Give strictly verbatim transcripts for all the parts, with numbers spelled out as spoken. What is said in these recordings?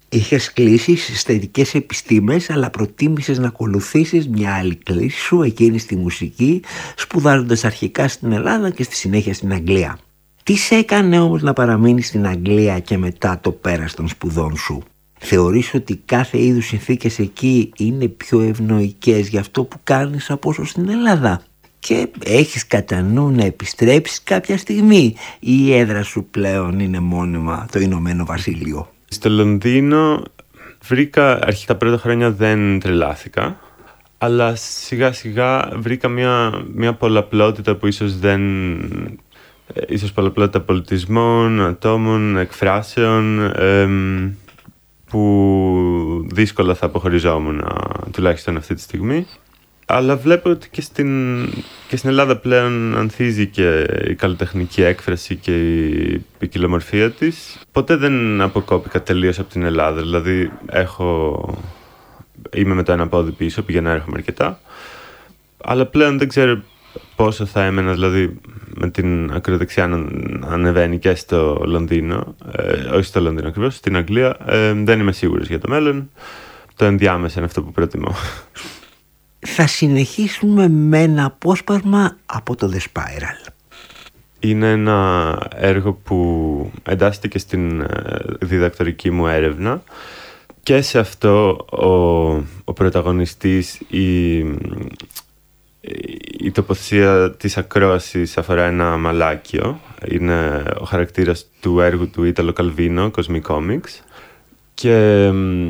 Είχες κλείσει στις θετικές επιστήμες, αλλά προτίμησες να ακολουθήσεις μια άλλη κλίση σου, εκείνη στη μουσική, σπουδάζοντας αρχικά στην Ελλάδα και στη συνέχεια στην Αγγλία. Τι σε έκανε όμως να παραμείνεις στην Αγγλία και μετά το πέρας των σπουδών σου? Θεωρείς ότι κάθε είδους συνθήκες εκεί είναι πιο ευνοϊκές για αυτό που κάνεις από όσο στην Ελλάδα? Και έχεις κατά νου να επιστρέψεις κάποια στιγμή, ή η έδρα σου πλέον είναι μόνιμα το Ηνωμένο Βασίλειο? Στο Λονδίνο βρήκα, αρχικά πρώτα χρόνια δεν τρελάθηκα, αλλά σιγά σιγά βρήκα μια, μια πολλαπλότητα που ίσως δεν... ίσως πολλαπλότητα πολιτισμών, ατόμων, εκφράσεων, εμ, που δύσκολα θα αποχωριζόμουν, τουλάχιστον αυτή τη στιγμή. Αλλά βλέπω ότι και στην, και στην Ελλάδα πλέον ανθίζει και η καλλιτεχνική έκφραση και η ποικιλομορφία της. Ποτέ δεν αποκόπηκα τελείως από την Ελλάδα, δηλαδή έχω, είμαι με το ένα πόδι πίσω, πηγαίνω έρχομαι αρκετά. Αλλά πλέον δεν ξέρω πόσο θα έμενα, δηλαδή με την ακροδεξιά να ανεβαίνει και στο Λονδίνο, ε, όχι στο Λονδίνο ακριβώς, στην Αγγλία. Ε, δεν είμαι σίγουρος για το μέλλον. Το ενδιάμεσα είναι αυτό που προτιμώ. Θα συνεχίσουμε με ένα απόσπασμα από το The Spiral. Είναι ένα έργο που εντάσσεται στην διδακτορική μου έρευνα και σε αυτό ο, ο πρωταγωνιστής, η, η τοποθεσία της ακρόασης αφορά ένα μαλάκιο. Είναι ο χαρακτήρας του έργου του Ίταλο Καλβίνο, Cosmic Comics. Και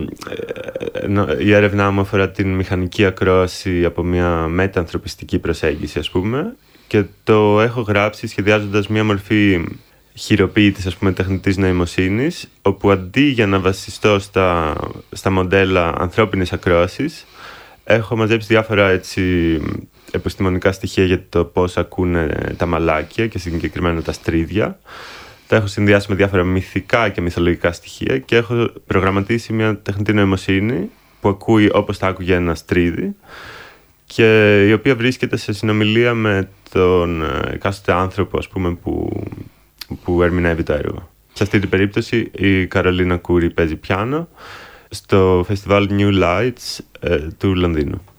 η έρευνά μου αφορά την μηχανική ακρόαση από μια μετανθρωπιστική προσέγγιση, ας πούμε, και το έχω γράψει σχεδιάζοντας μια μορφή χειροποίητης, ας πούμε, τεχνητής νοημοσύνης, όπου αντί για να βασιστώ στα, στα μοντέλα ανθρώπινης ακρόασης, έχω μαζέψει διάφορα έτσι επιστημονικά στοιχεία για το πώς ακούνε τα μαλάκια και συγκεκριμένα τα στρίδια. Τα έχω συνδυάσει με διάφορα μυθικά και μυθολογικά στοιχεία και έχω προγραμματίσει μια τεχνητή νοημοσύνη που ακούει όπως θα άκουγε ένα στρίδι και η οποία βρίσκεται σε συνομιλία με τον εκάστοτε άνθρωπο, ας πούμε, που, που ερμηνεύει το έργο. Σε αυτή την περίπτωση η Καρολίνα Κούρη παίζει πιάνο στο φεστιβάλ New Lights ε, του Λονδίνου.